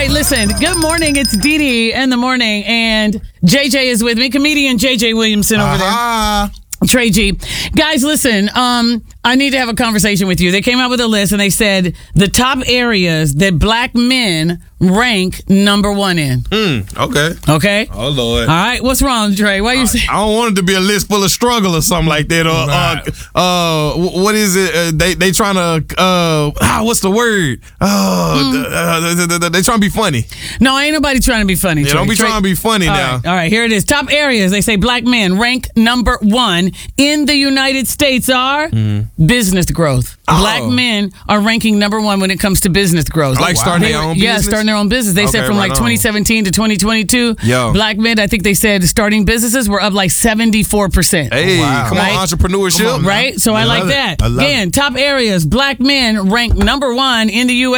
right, listen. Good morning. It's Dee Dee in the morning, and JJ is with me. Comedian JJ Williamson over there. Trey G. Guys, listen, I need to have a conversation with you. They came out with a list and they said the top areas that black men rank number one in. Okay. Okay? Oh, Lord. All right, what's wrong, Trey? Why you saying? I don't want it to be a list full of struggle or something like that. What is it? They trying to, what's the word? They trying to be funny. No, ain't nobody trying to be funny, Yeah, Trey. don't be trying to be funny now. All right, here it is. Top areas, they say black men rank number one in the United States are business growth. Black men are ranking number one when it comes to business growth. Like starting their own business? Yeah, starting their own business. They said from like 2017 to 2022, black men, I think they said starting businesses were up like 74%. Hey, come on, entrepreneurship. Right? So I like that. Again, top areas, black men rank number one in the U.S.